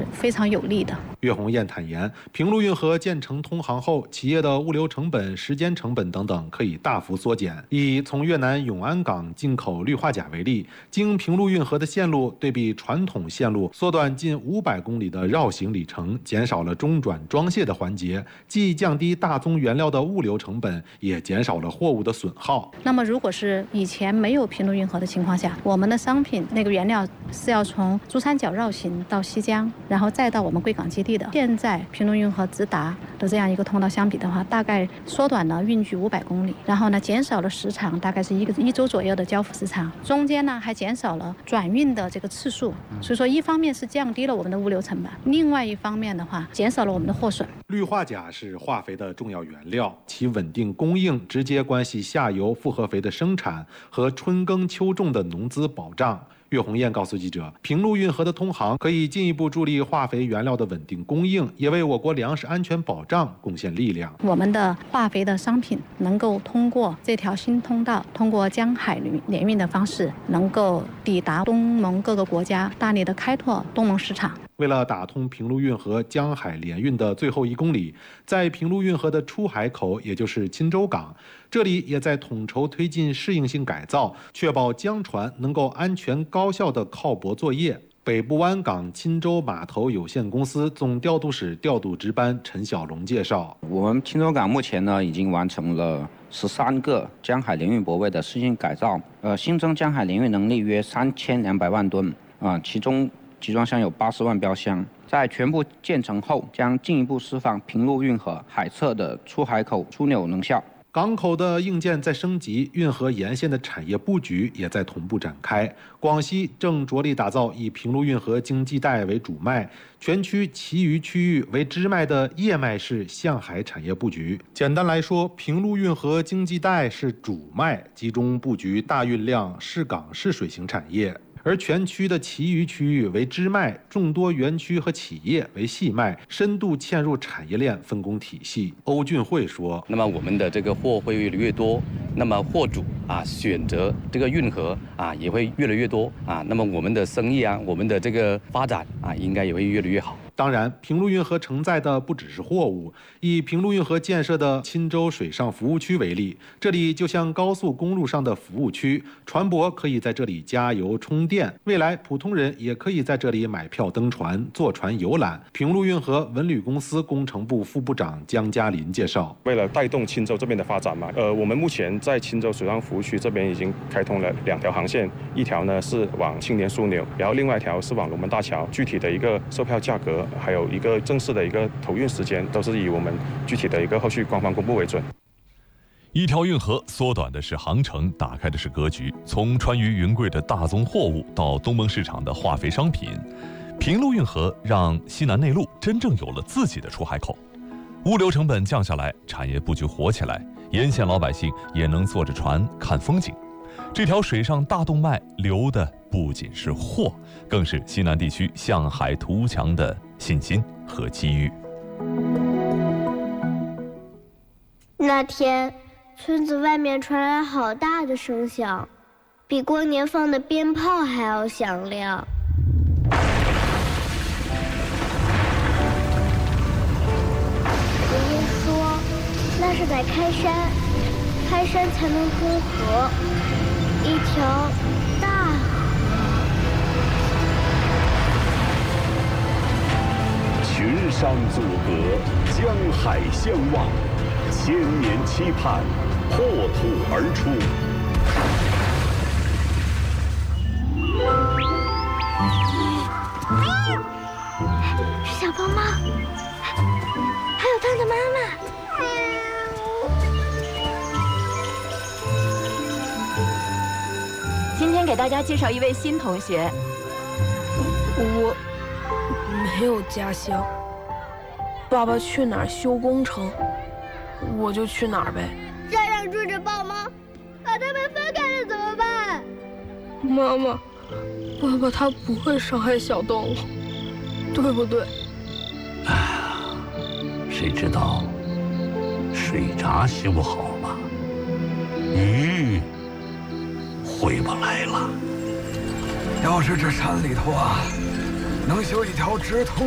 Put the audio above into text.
非常有利的。 岳红艳坦言，平陆运河建成通航后，企业的物流成本、时间成本等等可以大幅缩减。以从越南永安港进口氯化钾为例，经平陆运河的线路对比传统线路，缩短近500公里的绕行里程，减少了中转装卸的环节，既降低大宗原料的物流成本，也减少了货物的损耗。 那么，如果是以前没有平陆运河的情况下，我们的商品那个原料是要从珠三角绕行到西江，然后再到我们贵港基地的。现在平陆运河直达的这样一个通道相比的话，大概缩短了运距500公里，然后呢，减少了时长，大概是一周左右的交付时长，中间呢还减少了转运的这个次数。所以说，一方面是降低了我们的物流成本，另外一方面的话，减少了我们的货损。 氯化钾是化肥的重要原料，其稳定供应直接关系下游复合肥的生产和春耕秋种的农资保障。岳红艳告诉记者，平陆运河的通航可以进一步助力化肥原料的稳定供应，也为我国粮食安全保障贡献力量。 我们的化肥的商品能够通过这条新通道，通过江海联运的方式，能够抵达东盟各个国家，大力的开拓东盟市场。 为了打通平陆运河江海联运的最后1公里，在平陆运河的出海口，也就是钦州港，这里也在统筹推进适应性改造，确保江船能够安全高效地靠泊作业。北部湾港钦州码头有限公司总调度室调度值班陈小龙介绍， 我们钦州港目前呢已经完成了13个江海联运泊位的适应改造，新增江海联运能力约3200万吨，其中集装箱有80万标箱，在全部建成后，将进一步释放平陆运河海侧的出海口枢纽能效。 港口的硬件在升级，运河沿线的产业布局也在同步展开。广西正着力打造以平陆运河经济带为主脉，全区其余区域为支脉的叶脉式向海产业布局。简单来说，平陆运河经济带是主脉，集中布局大运量市港市水型产业。而全区的其余区域为支脉，众多园区和企业为细脉，深度嵌入产业链分工体系。欧俊慧说：“ 那么我们的这个货会越来越多，那么货主选择这个运河也会越来越多那么我们的生意我们的这个发展应该也会越来越好。” 当然，平陆运河承载的不只是货物。以平陆运河建设的钦州水上服务区为例，这里就像高速公路上的服务区，船舶可以在这里加油充电，未来普通人也可以在这里买票登船、坐船游览。平陆运河文旅公司工程部副部长江嘉林介绍， 为了带动钦州这边的发展嘛，我们目前在钦州水上服务区这边已经开通了2条航线，一条呢是往青年枢纽，然后另外一条是往龙门大桥。具体的一个售票价格，还有一个正式的一个投运时间，都是以我们具体的一个后续官方公布为准。 一条运河缩短的是航程，打开的是格局。从川渝云贵的大宗货物到东盟市场的化肥商品，平陆运河让西南内陆真正有了自己的出海口，物流成本降下来，产业布局活起来，沿线老百姓也能坐着船看风景。这条水上大动脉流的不仅是货，更是西南地区向海图强的信心和机遇。 那天，村子外面传来好大的声响，比过年放的鞭炮还要响亮。爷爷说，那是在开山，开山才能通河，一条大河。 群山阻隔，江海相望，千年期盼，破土而出。 是小豹猫，还有它的妈妈。 今天给大家介绍一位新同学。 我没有家乡，爸爸去哪儿修工程，我就去哪儿呗。 山上住着豹猫，把它们分开了怎么办？ 妈妈，爸爸他不会伤害小动物，对不对？ 哎呀，谁知道水闸修好了，鱼回不来了。 要是这山里头能修一条直通